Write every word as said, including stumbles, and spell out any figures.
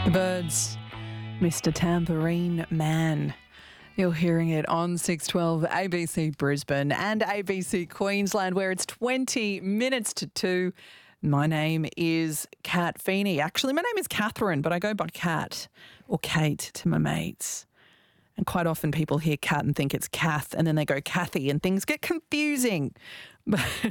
The Birds, Mister Tambourine Man. You're hearing it on six twelve A B C Brisbane and A B C Queensland, where it's twenty minutes to two. My name is Kat Feeney. Actually, my name is Catherine, but I go by Kat or Kate to my mates. And quite often people hear Kat and think it's Kath, and then they go Kathy, and things get confusing. But